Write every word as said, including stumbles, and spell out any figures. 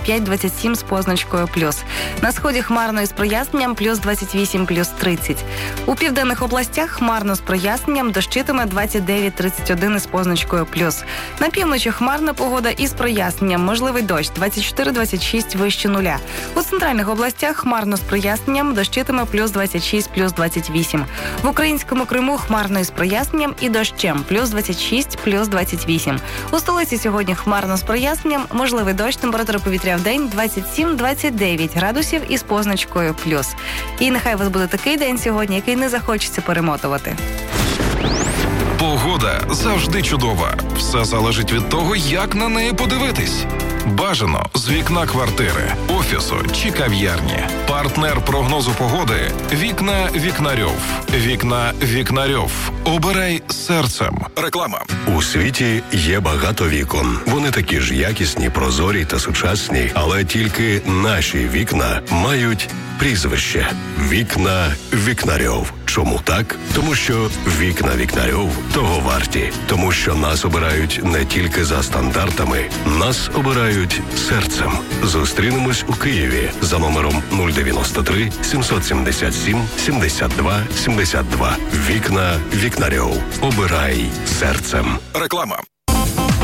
п'ять двадцять сім з позначкою плюс. На сході хмарно із проясненням плюс двадцять вісім, плюс тридцять. У південних областях хмарно з проясненням, дощитиме двадцять дев'ять тридцять один із позначкою плюс. На півночі хмарна погода із проясненням, можливий дощ двадцять чотири двадцять шість вище нуля. У центральних областях хмарно з проясненням, дощитиме плюс двадцять шість, плюс двадцять вісім. В українському Криму хмарно із проясненням і дощем, плюс двадцять шість, плюс двадцять вісім. У столиці сьогодні хмарно з проясненням, можливий дощ, температура повітря в день двадцять сім двадцять дев'ять градусів із позначкою плюс. І нехай у вас буде такий день сьогодні, який не захочеться перемотувати. Погода завжди чудова. Все залежить від того, як на неї подивитись. Бажано з вікна квартири, офісу чи кав'ярні. Партнер прогнозу погоди – Вікна Вікнарьов. Вікна Вікнарьов. Обирай серцем. Реклама. У світі є багато вікон. Вони такі ж якісні, прозорі та сучасні, але тільки наші вікна мають прізвище Вікна Вікнарьов. Чому так? Тому що Вікна Вікнарьов того варті. Тому що нас обирають не тільки за стандартами, нас обирають серцем. Зустрінемось у Києві за номером нуль дев'яносто три сімсот сімдесят сім сімдесят два сімдесят два. Вікна Вікнарьов. Обирай серцем. Реклама.